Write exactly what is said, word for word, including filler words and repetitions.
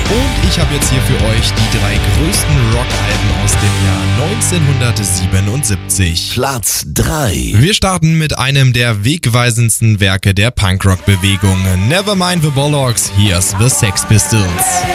Und ich habe jetzt hier für euch die drei größten Rockalben aus dem Jahr neunzehnhundertsiebenundsiebzig. Platz drei. Wir starten mit einem der wegweisendsten Werke der Punkrock-Bewegung. Nevermind the Bollocks, here's the Sex Pistols.